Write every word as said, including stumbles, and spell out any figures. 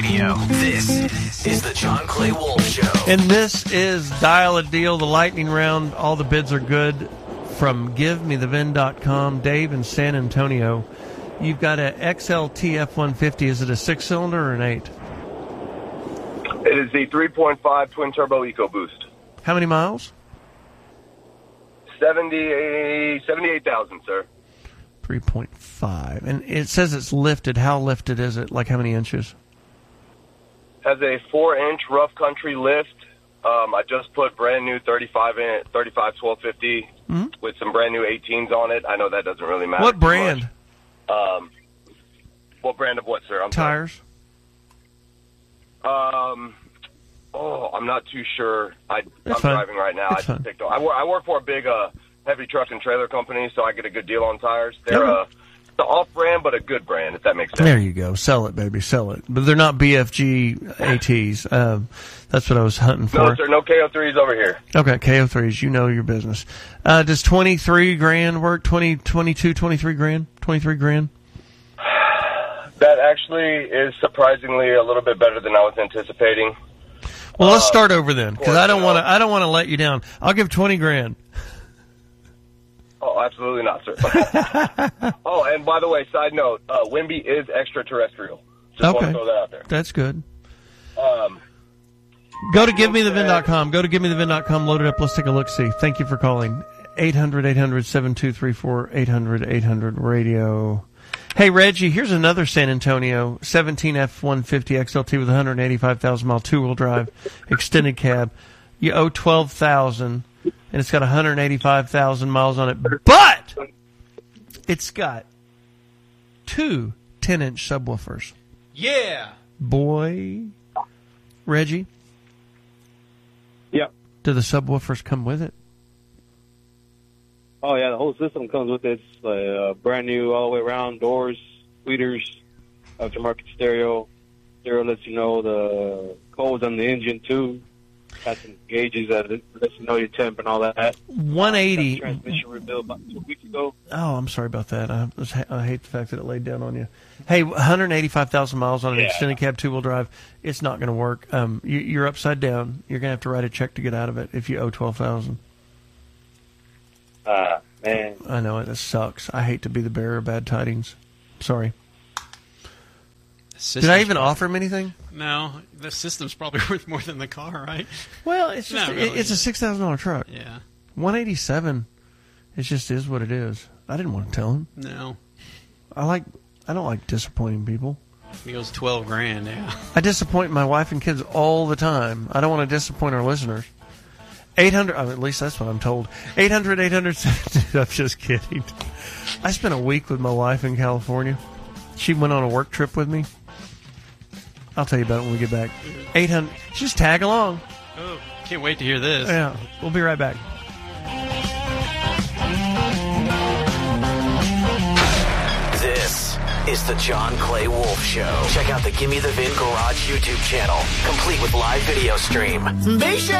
Radio. This is the John Clay Wolf Show. And this is Dial a Deal, the lightning round. All the bids are good from give me the V I N dot com. Dave in San Antonio. You've got a X L T F one fifty. Is it a six-cylinder or an eight? It is the three point five twin-turbo EcoBoost. How many miles? seventy, seventy-eight thousand, sir. three point five. And it says it's lifted. How lifted is it? Like how many inches? Has a four-inch rough country lift. Um, I just put brand new thirty-five inch, thirty-five twelve fifty mm-hmm. with some brand new eighteens on it. I know that doesn't really matter. What brand? Um, what brand of what, sir? I'm Tires. Sorry. Um, oh, I'm not too sure. I, I'm fine. driving right now. It's I just picked. I work, I work for a big uh, heavy truck and trailer company, so I get a good deal on tires. They're oh. uh, the off-brand, but a good brand, if that makes sense. There you go. Sell it, baby. Sell it. But they're not B F G A Ts. Um, that's what I was hunting for. No, sir. No K O threes over here. Okay, K O threes. You know your business. Uh, does twenty-three grand work? twenty, twenty-two, twenty-three grand? twenty-three grand? That actually is surprisingly a little bit better than I was anticipating. Well, let's uh, start over then, because I don't want to. I don't want to let you down. I'll give twenty grand. Oh, absolutely not, sir. Oh, and by the way, side note, uh, Wimby is extraterrestrial. Just okay. want to throw that out there. That's good. Um, Go to give me the V I N dot com. Go to give me the V I N dot com. Load it up. Let's take a look-see. Thank you for calling. eight hundred, eight hundred, seven two three four, eight hundred, eight hundred radio. Hey, Reggie, here's another San Antonio seventeen F one fifty X L T with one hundred eighty-five thousand mile two-wheel drive extended cab. You owe twelve thousand dollars, and it's got one hundred eighty-five thousand miles on it, but it's got two ten-inch subwoofers. Yeah. Boy, Reggie. Yep. Do the subwoofers come with it? Oh, yeah, the whole system comes with it. It's uh, brand new all the way around, doors, tweeters, aftermarket stereo. Stereo lets you know the codes on the engine, too. Got some gauges that lets you know your temp and all that. one eighty. Uh, transmission rebuild about two weeks ago. Oh, I'm sorry about that. I, was, I hate the fact that it laid down on you. Hey, one hundred eighty-five thousand miles on an yeah. extended cab two-wheel drive. It's not going to work. Um, you, you're upside down. You're going to have to write a check to get out of it if you owe twelve thousand dollars. Ah, uh, man. I know it. That sucks. I hate to be the bearer of bad tidings. Sorry. Did I even probably, offer him anything? No. The system's probably worth more than the car, right? Well, it's just Not really, it, it's a six thousand dollars truck. Yeah. one eighty-seven. It just is what it is. I didn't want to tell him. No. I like. I don't like disappointing people. He goes twelve grand, yeah. I disappoint my wife and kids all the time. I don't want to disappoint our listeners. eight hundred, oh, at least that's what I'm told. eight hundred, eight hundred, I'm just kidding. I spent a week with my wife in California. She went on a work trip with me. I'll tell you about it when we get back. eight hundred, just tag along. Oh, can't wait to hear this. Yeah, we'll be right back. This is the John Clay Wolf Show. Check out the Gimme the Vin Garage YouTube channel, complete with live video stream. Be sure